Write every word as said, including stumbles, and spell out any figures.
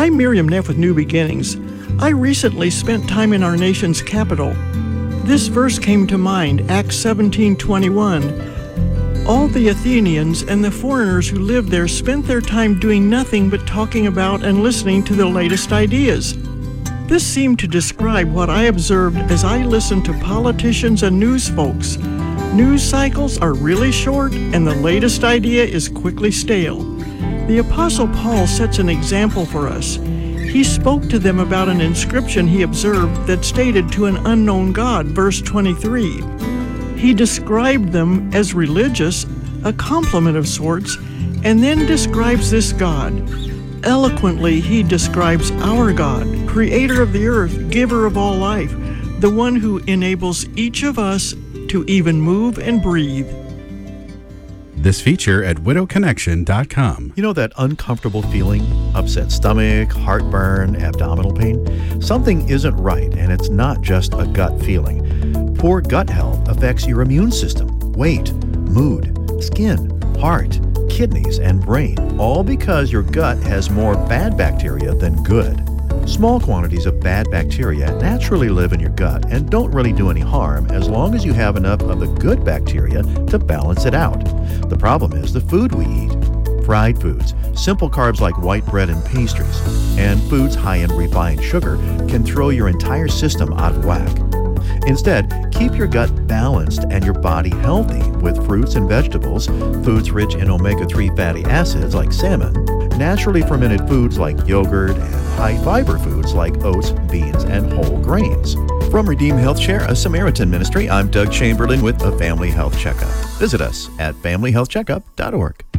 I'm Miriam Neff with New Beginnings. I recently spent time in our nation's capital. This verse came to mind, Acts seventeen twenty-one. All the Athenians and the foreigners who lived there spent their time doing nothing but talking about and listening to the latest ideas. This seemed to describe what I observed as I listened to politicians and news folks. News cycles are really short, and the latest idea is quickly stale. The Apostle Paul sets an example for us. He spoke to them about an inscription he observed that stated to an unknown God, verse twenty-three. He described them as religious, a compliment of sorts, and then describes this God. Eloquently, he describes our God, creator of the earth, giver of all life, the one who enables each of us to even move and breathe. This feature at widow connection dot com. You know that uncomfortable feeling? Upset stomach, heartburn, abdominal pain? Something isn't right, and it's not just a gut feeling. Poor gut health affects your immune system, weight, mood, skin, heart, kidneys, and brain, all because your gut has more bad bacteria than good. Small quantities of bad bacteria naturally live in your gut and don't really do any harm as long as you have enough of the good bacteria to balance it out. The problem is the food we eat. Fried foods, simple carbs like white bread and pastries, and foods high in refined sugar can throw your entire system out of whack. Instead, keep your gut balanced and your body healthy with fruits and vegetables, foods rich in omega three fatty acids like salmon, naturally fermented foods like yogurt, and high-fiber foods like oats, beans, and whole grains. From Redeem Health Share, a Samaritan ministry, I'm Doug Chamberlain with a Family Health Checkup. Visit us at family health checkup dot org.